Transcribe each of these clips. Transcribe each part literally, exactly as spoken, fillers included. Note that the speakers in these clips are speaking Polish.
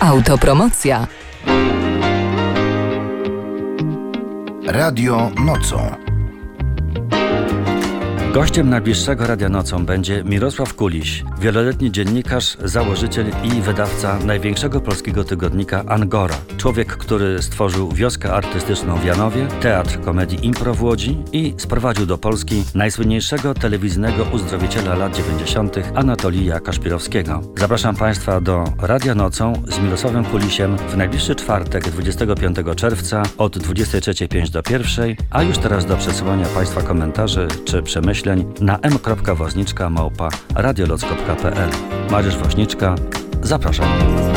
Autopromocja. Radio Nocą. Gościem najbliższego Radia Nocą będzie Mirosław Kuliś, wieloletni dziennikarz, założyciel i wydawca największego polskiego tygodnika Angora. Człowiek, który stworzył wioskę artystyczną w Janowie, teatr komedii Impro w Łodzi i sprowadził do Polski najsłynniejszego telewizyjnego uzdrowiciela lat dziewięćdziesiątych Anatolija Kaszpirowskiego. Zapraszam Państwa do Radia Nocą z Mirosławem Kulisiem w najbliższy czwartek, dwudziestego piątego czerwca od dwudziestej trzeciej pięć do pierwszej, a już teraz do przesyłania Państwa komentarzy czy przemyśleń na m kropka wozniczka małpa radioloc kropka p l. Mariusz Woźniczka, zapraszam.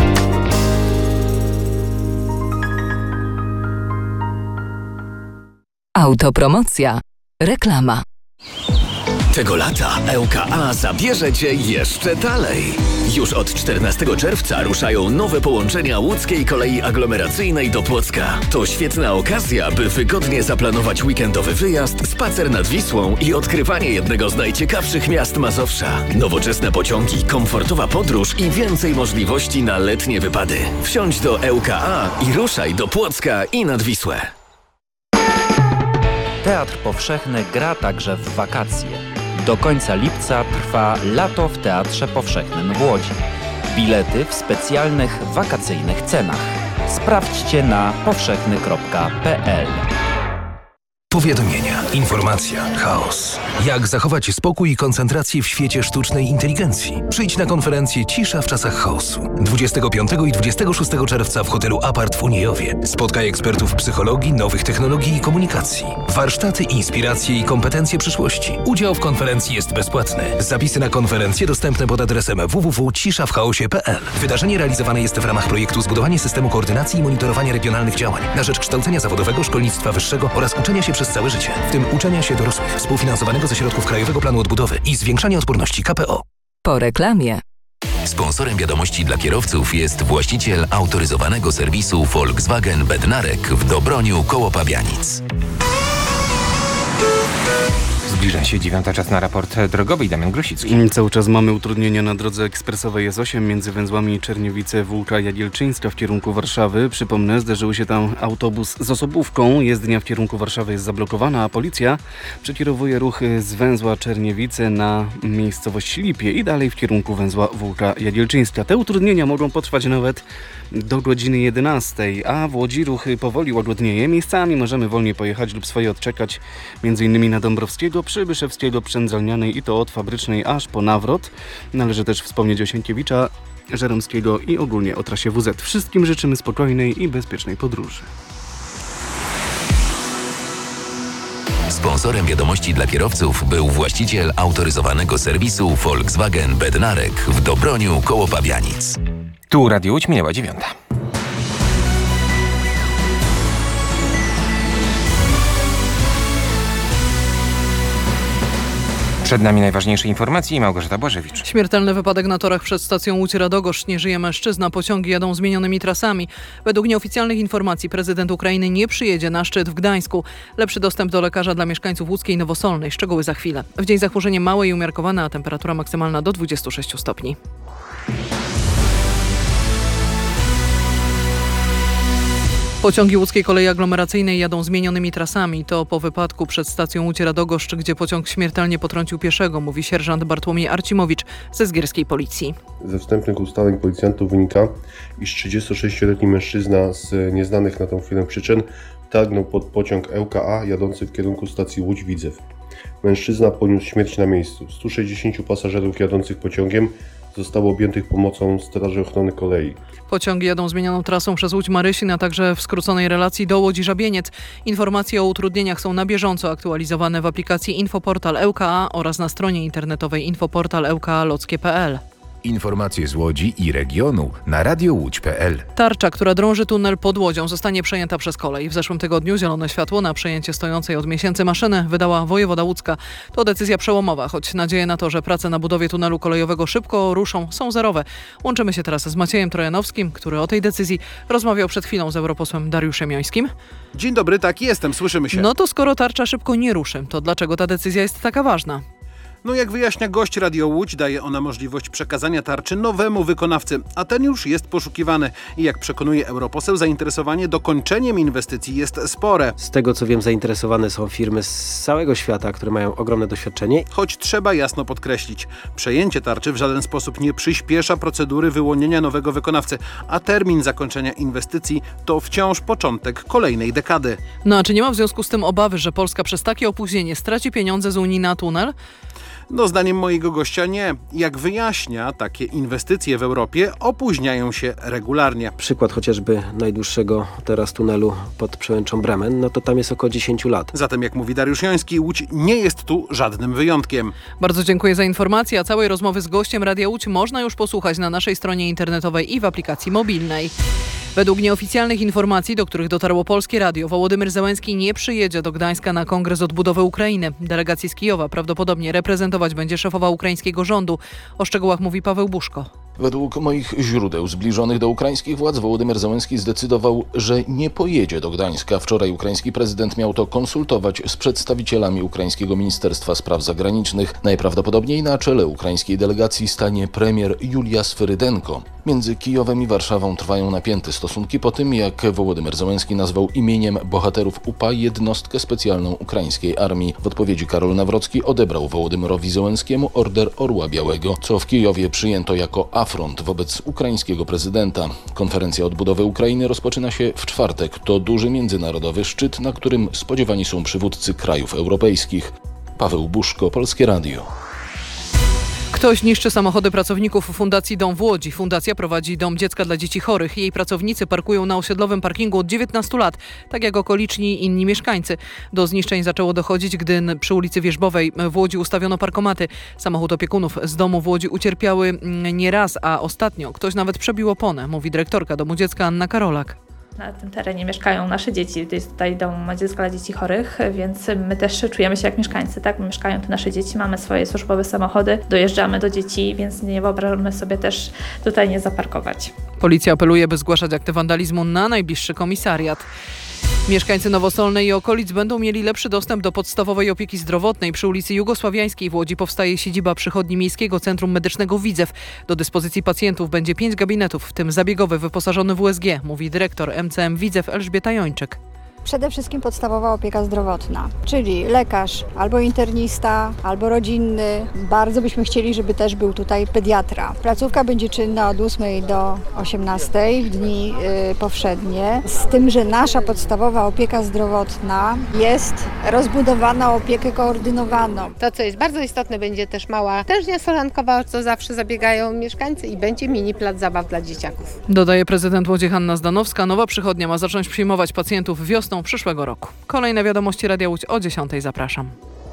Autopromocja. Reklama. Tego lata L K A zabierze Cię jeszcze dalej. Już od czternastego czerwca ruszają nowe połączenia łódzkiej kolei aglomeracyjnej do Płocka. To świetna okazja, by wygodnie zaplanować weekendowy wyjazd, spacer nad Wisłą i odkrywanie jednego z najciekawszych miast Mazowsza. Nowoczesne pociągi, komfortowa podróż i więcej możliwości na letnie wypady. Wsiądź do L K A i ruszaj do Płocka i nad Wisłę. Teatr Powszechny gra także w wakacje. Do końca lipca trwa Lato w Teatrze Powszechnym w Łodzi. Bilety w specjalnych wakacyjnych cenach. Sprawdźcie na powszechny kropka p l. Powiadomienia, informacja, chaos. Jak zachować spokój i koncentrację w świecie sztucznej inteligencji? Przyjdź na konferencję Cisza w czasach chaosu. dwudziestego piątego i dwudziestego szóstego czerwca w hotelu Apart w Uniejowie. Spotkaj ekspertów psychologii, nowych technologii i komunikacji. Warsztaty, inspiracje i kompetencje przyszłości. Udział w konferencji jest bezpłatny. Zapisy na konferencję dostępne pod adresem w w w kropka cisza w chaosie kropka p l. Wydarzenie realizowane jest w ramach projektu Zbudowanie systemu koordynacji i monitorowania regionalnych działań na rzecz kształcenia zawodowego, szkolnictwa wyższego oraz uczenia się przez całe życie, w tym uczenia się dorosłych, współfinansowanego ze środków Krajowego Planu Odbudowy i Zwiększania Odporności K P O. Po reklamie. Sponsorem wiadomości dla kierowców jest właściciel autoryzowanego serwisu Volkswagen Bednarek w Dobroniu koło Pabianic. Zbliża się dziewiąta, czas na raport drogowy. Damian Grosicki. Cały czas mamy utrudnienia na drodze ekspresowej S osiem między węzłami Czerniewice-Włócza Jagielczyńska w kierunku Warszawy. Przypomnę, zderzył się tam autobus z osobówką. Jezdnia w kierunku Warszawy jest zablokowana, a policja przekierowuje ruch z węzła Czerniewice na miejscowość Lipie i dalej w kierunku węzła Włócza Jagielczyńska. Te utrudnienia mogą potrwać nawet do godziny jedenastej, a w Łodzi ruch powoli łagodnieje. Miejscami możemy wolniej pojechać lub swoje odczekać, m.in. na Dąbrowskiego, Przybyszewskiego, Przędzalnianej i to od Fabrycznej aż po Nawrot. Należy też wspomnieć o Sienkiewicza, Żeromskiego i ogólnie o trasie W Z. Wszystkim życzymy spokojnej i bezpiecznej podróży. Sponsorem wiadomości dla kierowców był właściciel autoryzowanego serwisu Volkswagen Bednarek w Dobroniu koło Pabianic. Tu Radio Łódź, minęła dziewiąta. Przed nami najważniejsze informacje i Małgorzata Błażewicz. Śmiertelny wypadek na torach przed stacją Łódź-Radogoszcz. Nie żyje mężczyzna. Pociągi jadą zmienionymi trasami. Według nieoficjalnych informacji prezydent Ukrainy nie przyjedzie na szczyt w Gdańsku. Lepszy dostęp do lekarza dla mieszkańców łódzkiej Nowosolnej. Szczegóły za chwilę. W dzień zachmurzenie małe i umiarkowane, a temperatura maksymalna do dwudziestu sześciu stopni. Pociągi łódzkiej kolei aglomeracyjnej jadą zmienionymi trasami. To po wypadku przed stacją Łódź-Radogoszcz, gdzie pociąg śmiertelnie potrącił pieszego, mówi sierżant Bartłomiej Arcimowicz ze zgierskiej policji. Ze wstępnych ustaleń policjantów wynika, iż trzydziestosześcioletni mężczyzna z nieznanych na tę chwilę przyczyn targnął pod pociąg L K A jadący w kierunku stacji Łódź-Widzew. Mężczyzna poniósł śmierć na miejscu. stu sześćdziesięciu pasażerów jadących pociągiem zostało objętych pomocą Straży Ochrony Kolei. Pociągi jadą zmienioną trasą przez Łódź-Marysin, a także w skróconej relacji do Łodzi-Żabieniec. Informacje o utrudnieniach są na bieżąco aktualizowane w aplikacji Infoportal L K A oraz na stronie internetowej infoportal l k a lockie kropka p l. Informacje z Łodzi i regionu na radio łódź kropka p l. Tarcza, która drąży tunel pod Łodzią, zostanie przejęta przez kolej. W zeszłym tygodniu zielone światło na przejęcie stojącej od miesięcy maszyny wydała wojewoda łódzka. To decyzja przełomowa, choć nadzieje na to, że prace na budowie tunelu kolejowego szybko ruszą, są zerowe. Łączymy się teraz z Maciejem Trojanowskim, który o tej decyzji rozmawiał przed chwilą z europosłem Dariuszem Jońskim. Dzień dobry, tak jestem, słyszymy się. No to skoro tarcza szybko nie ruszy, to dlaczego ta decyzja jest taka ważna? No jak wyjaśnia gość Radio Łódź, daje ona możliwość przekazania tarczy nowemu wykonawcy, a ten już jest poszukiwany. I jak przekonuje europoseł, zainteresowanie dokończeniem inwestycji jest spore. Z tego co wiem, zainteresowane są firmy z całego świata, które mają ogromne doświadczenie. Choć trzeba jasno podkreślić, przejęcie tarczy w żaden sposób nie przyspiesza procedury wyłonienia nowego wykonawcy, a termin zakończenia inwestycji to wciąż początek kolejnej dekady. No a czy nie ma w związku z tym obawy, że Polska przez takie opóźnienie straci pieniądze z Unii na tunel? No zdaniem mojego gościa nie. Jak wyjaśnia, takie inwestycje w Europie opóźniają się regularnie. Przykład chociażby najdłuższego teraz tunelu pod Przełęczą Bremen, no to tam jest około dziesięć lat. Zatem jak mówi Dariusz Joński, Łódź nie jest tu żadnym wyjątkiem. Bardzo dziękuję za informację, a całej rozmowy z gościem Radia Łódź można już posłuchać na naszej stronie internetowej i w aplikacji mobilnej. Według nieoficjalnych informacji, do których dotarło Polskie Radio, Wołodymyr Zełenski nie przyjedzie do Gdańska na Kongres Odbudowy Ukrainy. Delegacji z Kijowa prawdopodobnie reprezentować będzie szefowa ukraińskiego rządu. O szczegółach mówi Paweł Buszko. Według moich źródeł zbliżonych do ukraińskich władz Wołodymyr Zełenski zdecydował, że nie pojedzie do Gdańska. Wczoraj ukraiński prezydent miał to konsultować z przedstawicielami ukraińskiego Ministerstwa Spraw Zagranicznych. Najprawdopodobniej na czele ukraińskiej delegacji stanie premier Julia Sferydenko. Między Kijowem i Warszawą trwają napięte stosunki po tym, jak Wołodymyr Zełenski nazwał imieniem bohaterów U P A jednostkę specjalną ukraińskiej armii. W odpowiedzi Karol Nawrocki odebrał Wołodymyrowi Zełenskiemu order Orła Białego, co w Kijowie przyjęto jako afront wobec ukraińskiego prezydenta. Konferencja odbudowy Ukrainy rozpoczyna się w czwartek. To duży międzynarodowy szczyt, na którym spodziewani są przywódcy krajów europejskich. Paweł Buszko, Polskie Radio. Ktoś niszczy samochody pracowników Fundacji Dom w Łodzi. Fundacja prowadzi dom dziecka dla dzieci chorych. Jej pracownicy parkują na osiedlowym parkingu od dziewiętnastu lat, tak jak okoliczni inni mieszkańcy. Do zniszczeń zaczęło dochodzić, gdy przy ulicy Wierzbowej w Łodzi ustawiono parkomaty. Samochód opiekunów z domu w Łodzi ucierpiały nie raz, a ostatnio ktoś nawet przebił oponę, mówi dyrektorka domu dziecka Anna Karolak. Na tym terenie mieszkają nasze dzieci, to jest tutaj dom dziecka dla dzieci chorych, więc my też czujemy się jak mieszkańcy, tak? Mieszkają tu nasze dzieci, mamy swoje służbowe samochody, dojeżdżamy do dzieci, więc nie wyobrażamy sobie też tutaj nie zaparkować. Policja apeluje, by zgłaszać akty wandalizmu na najbliższy komisariat. Mieszkańcy Nowosolnej i okolic będą mieli lepszy dostęp do podstawowej opieki zdrowotnej. Przy ulicy Jugosławiańskiej w Łodzi powstaje siedziba przychodni Miejskiego Centrum Medycznego Widzew. Do dyspozycji pacjentów będzie pięć gabinetów, w tym zabiegowy wyposażony w U S G, mówi dyrektor M C M Widzew Elżbieta Jończyk. Przede wszystkim podstawowa opieka zdrowotna, czyli lekarz, albo internista, albo rodzinny. Bardzo byśmy chcieli, żeby też był tutaj pediatra. Placówka będzie czynna od ósmej do osiemnastej w dni y, powszednie, z tym, że nasza podstawowa opieka zdrowotna jest rozbudowana o opiekę koordynowaną. To, co jest bardzo istotne, będzie też mała tężnia solankowa, o co zawsze zabiegają mieszkańcy, i będzie mini plac zabaw dla dzieciaków. Dodaje prezydent Łodzi Hanna Zdanowska. Nowa przychodnia ma zacząć przyjmować pacjentów wiosną przyszłego roku. Kolejne wiadomości Radia Łódź o dziesiątej. Zapraszam.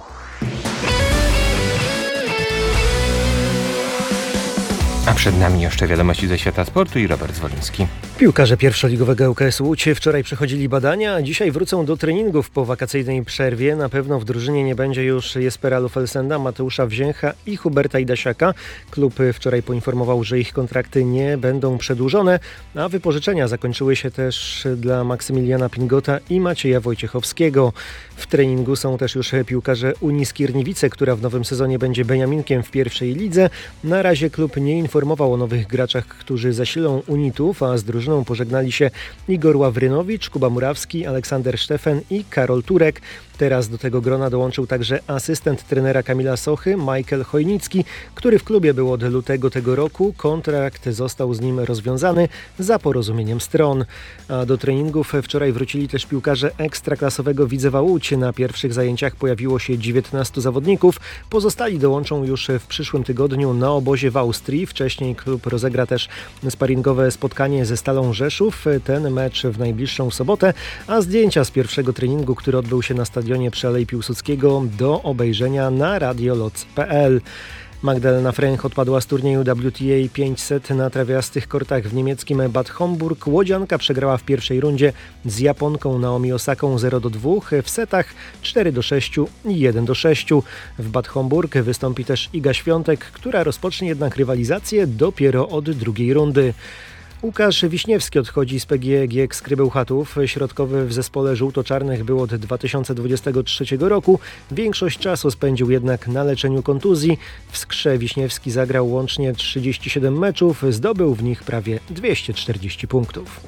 A przed nami jeszcze wiadomości ze świata sportu i Robert Zwoliński. Piłkarze pierwszoligowego ŁKS Łódź wczoraj przechodzili badania, a dzisiaj wrócą do treningów po wakacyjnej przerwie. Na pewno w drużynie nie będzie już Jespera Lufelsenda, Mateusza Wzięcha i Huberta Idasiaka. Klub wczoraj poinformował, że ich kontrakty nie będą przedłużone, a wypożyczenia zakończyły się też dla Maksymiliana Pingota i Macieja Wojciechowskiego. W treningu są też już piłkarze Unii Skierniewice, która w nowym sezonie będzie beniaminkiem w pierwszej lidze. Na razie klub nie informował o nowych graczach, którzy zasilą Unitów, a z drużyną pożegnali się Igor Ławrynowicz, Kuba Murawski, Aleksander Sztefen i Karol Turek. Teraz do tego grona dołączył także asystent trenera Kamila Sochy, Michael Chojnicki, który w klubie był od lutego tego roku. Kontrakt został z nim rozwiązany za porozumieniem stron. A do treningów wczoraj wrócili też piłkarze ekstraklasowego Widzewa Łódź. Na pierwszych zajęciach pojawiło się dziewiętnastu zawodników. Pozostali dołączą już w przyszłym tygodniu na obozie w Austrii. Wcześniej klub rozegra też sparingowe spotkanie ze Stalą Rzeszów. Ten mecz w najbliższą sobotę, a zdjęcia z pierwszego treningu, który odbył się na stadionie przy Alei Piłsudskiego, do obejrzenia na radioloc kropka p l. Magdalena Fręch odpadła z turnieju W T A pięćset na trawiastych kortach w niemieckim Bad Homburg. Łodzianka przegrała w pierwszej rundzie z Japonką Naomi Osaką zero do dwóch, w setach cztery do sześciu i jeden do sześciu. W Bad Homburg wystąpi też Iga Świątek, która rozpocznie jednak rywalizację dopiero od drugiej rundy. Łukasz Wiśniewski odchodzi z P G G Skry Bełchatów. Środkowy w zespole żółto-czarnych był od dwa tysiące dwudziestego trzeciego roku. Większość czasu spędził jednak na leczeniu kontuzji. W Skrze Wiśniewski zagrał łącznie trzydzieści siedem meczów, zdobył w nich prawie dwieście czterdzieści punktów.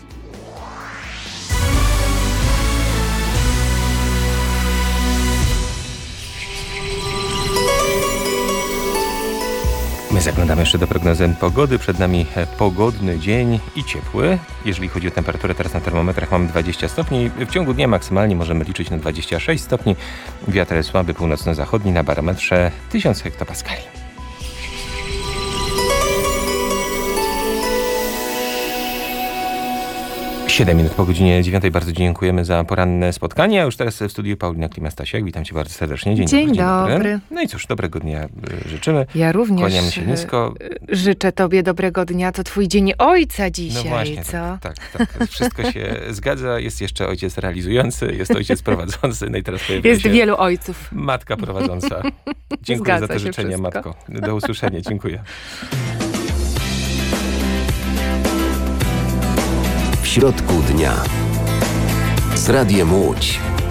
My zaglądamy jeszcze do prognozy pogody. Przed nami pogodny dzień i ciepły. Jeżeli chodzi o temperaturę, teraz na termometrach mamy dwadzieścia stopni. W ciągu dnia maksymalnie możemy liczyć na dwadzieścia sześć stopni. Wiatr słaby północno-zachodni na barometrze tysiąc hektopaskali. siedem minut po godzinie dziewiątej. Bardzo dziękujemy za poranne spotkanie. A już teraz w studiu Paulina Klima-Stasiak. Witam cię bardzo serdecznie. Dzień, dzień, dobry, dzień dobry. dobry. No i cóż, dobrego dnia życzymy. Ja również Kłaniamy się nisko. Życzę tobie dobrego dnia. To twój dzień ojca dzisiaj, no właśnie, co? Tak, tak, tak. Wszystko się zgadza. Jest jeszcze ojciec realizujący, jest ojciec prowadzący. No i teraz pojawia jest się wielu ojców. Matka prowadząca. Dziękuję Zgadza za te życzenia, wszystko. matko. Do usłyszenia. Dziękuję. W środku dnia z Radiem Łódź.